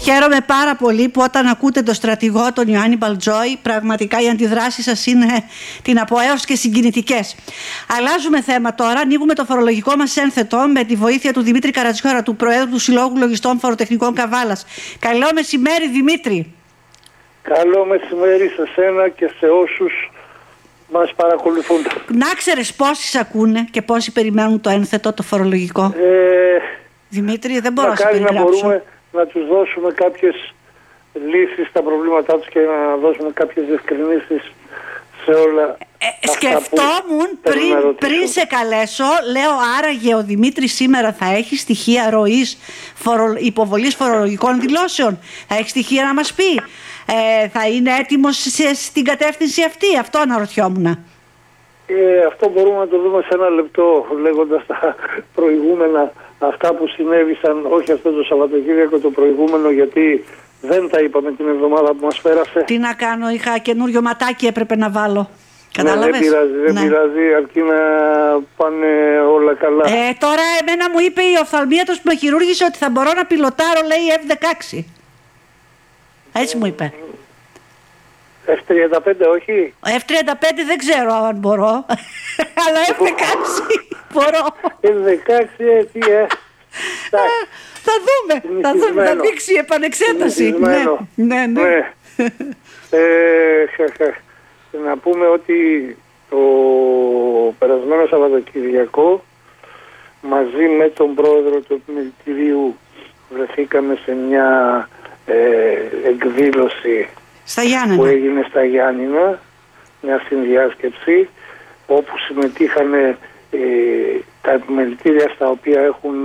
Χαίρομαι πάρα πολύ που όταν ακούτε το στρατηγό τον Ιωάννη Μπαλτζόη, πραγματικά οι αντιδράσεις σας είναι την αποέως και συγκινητικές. Αλλάζουμε θέμα τώρα, ανοίγουμε το φορολογικό μας ένθετο με τη βοήθεια του Δημήτρη Καρατσιόρα, του Προέδρου του Συλλόγου Λογιστών Φοροτεχνικών Καβάλας. Καλό μεσημέρι, Δημήτρη. Καλό μεσημέρι σε σένα και σε όσους μας παρακολουθούν. Να ξέρεις πόσοι σε ακούνε και πόσοι περιμένουν το ένθετο, το φορολογικό. Δημήτρη, δεν μπορώ να σε περιγράψω. Να μπορούμε να τους δώσουμε κάποιες λύσεις στα προβλήματά τους και να δώσουμε κάποιες διευκρινήσεις σε όλα. Σκεφτόμουν πριν σε καλέσω, λέω άραγε ο Δημήτρης σήμερα θα έχει στοιχεία ροής υποβολής φορολογικών δηλώσεων. Θα έχει στοιχεία να μας πει. Θα είναι έτοιμος στην κατεύθυνση αυτή. Αυτό αναρωτιόμουν. Αυτό μπορούμε να το δούμε σε ένα λεπτό, λέγοντας τα προηγούμενα, αυτά που συνέβησαν, όχι αυτό το Σαββατοκύριακο, το προηγούμενο, γιατί δεν τα είπαμε την εβδομάδα που μας πέρασε. Τι να κάνω, είχα καινούριο ματάκι έπρεπε να βάλω. Κατάλαβες? Δεν πειράζει, αρκεί να πάνε όλα καλά. Τώρα εμένα μου είπε η οφθαλμίατος που με χειρούργησε ότι θα μπορώ να πιλοτάρω, λέει, F-16. Έτσι μου είπε. F-35 όχι? F-35 δεν ξέρω αν μπορώ. Αλλά F-16 μπορώ. F-16 τι θα δούμε. Θα δείξει η επανεξέταση. Ναι. Να πούμε ότι το περασμένο Σαββατοκυριακό μαζί με τον πρόεδρο του Επιμελητηρίου βρεθήκαμε σε μια εκδήλωση που έγινε στα Γιάννηνα, μια συνδιάσκεψη όπου συμμετείχαν τα επιμελητήρια στα οποία έχουν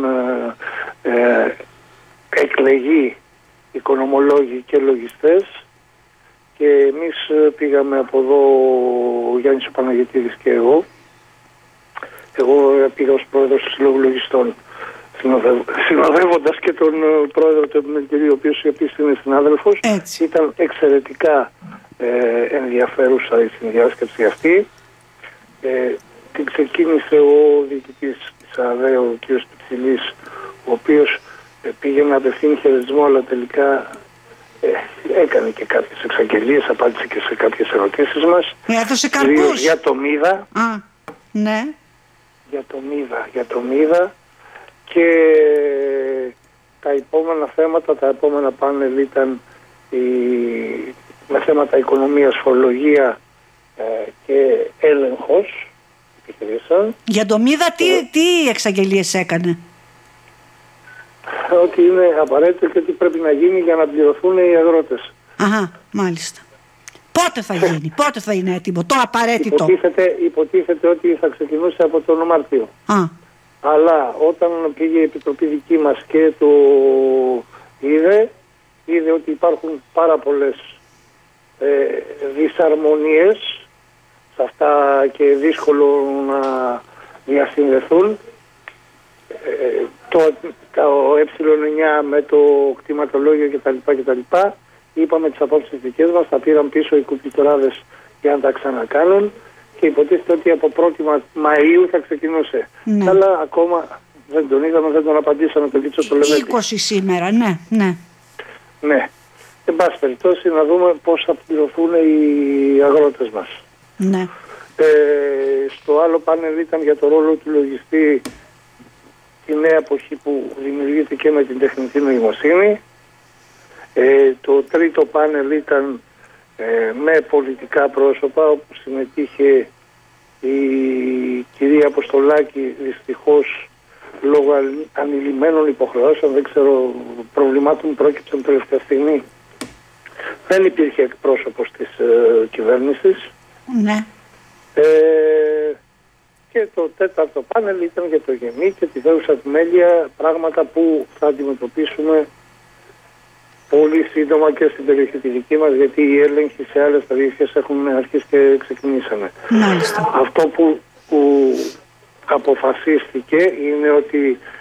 εκλεγεί οικονομολόγοι και λογιστές, και εμείς πήγαμε από εδώ, ο Γιάννης ο Παναγιωτίδης και εγώ πήγα ως πρόεδρος του Συλλόγου Λογιστών, συνοδεύοντας και τον πρόεδρο του Επιμελητηρίου, ο οποίος επίσης είναι συνάδελφος. Ήταν εξαιρετικά ενδιαφέρουσα η συνδιάσκεψη αυτή. Την ξεκίνησε ο διοικητής της ΑΔΕ, ο κ. Πιτσιλής, ο οποίος πήγε να απευθύνει χαιρετισμό, αλλά τελικά έκανε και κάποιες εξαγγελίες, απάντησε και σε κάποιες ερωτήσεις μας. Κυρίως για το ΜΥΔΑ. Ναι. Για το ΜΥΔΑ και τα επόμενα θέματα, τα επόμενα πάνελ ήταν με θέματα οικονομίας, φορολογία και έλεγχος επιχειρήσεων. Για το ΜΥΔΑ τι εξαγγελίες έκανε? Ότι είναι απαραίτητο και τι πρέπει να γίνει για να πληρωθούν οι αγρότες. Μάλιστα. Πότε θα γίνει, πότε θα είναι έτοιμο το απαραίτητο? Υποτίθεται ότι θα ξεκινούσε από τον Μάρτιο. Αλλά όταν πήγε η Επιτροπή δική μας και το είδε ότι υπάρχουν πάρα πολλές δυσαρμονίες σε αυτά και δύσκολο να διασυνδεθούν. Το ε9 με το κτηματολόγιο κτλ. Είπαμε τις απόψεις δικές μας, τα πήραν πίσω οι κουπιτοράδες για να τα ξανακάνουν και υποτίθεται ότι από 1η Μαΐου θα ξεκινούσε. Ναι. Αλλά ακόμα δεν τον είδαμε, δεν τον απαντήσαμε το Κίτσο το Λεβέντη. 20 σήμερα, ναι. Ναι. Εν πάση περιπτώσει να δούμε πώς θα πληρωθούν οι αγρότες μας. Ναι. Στο άλλο πάνελ ήταν για το ρόλο του λογιστή, τη νέα εποχή που δημιουργείται και με την τεχνητή νοημοσύνη. Το τρίτο πάνελ ήταν με πολιτικά πρόσωπα, όπου συμμετείχε η κυρία Αποστολάκη, δυστυχώς λόγω ανηλυμένων υποχρεώσεων, δεν ξέρω, προβλημάτων πρόκειψαν τελευταία στιγμή. Δεν υπήρχε εκπρόσωπος της κυβέρνησης. Ναι. Και το τέταρτο πάνελ ήταν για το ΓΕΜΗ και τη δέουσα επιμέλεια, πράγματα που θα αντιμετωπίσουμε πολύ σύντομα και στην περιοχή τη δική μας, γιατί οι έλεγχοι σε άλλες περιοχές έχουν αρχίσει και ξεκινήσαμε. Μάλιστα. Αυτό που αποφασίστηκε είναι ότι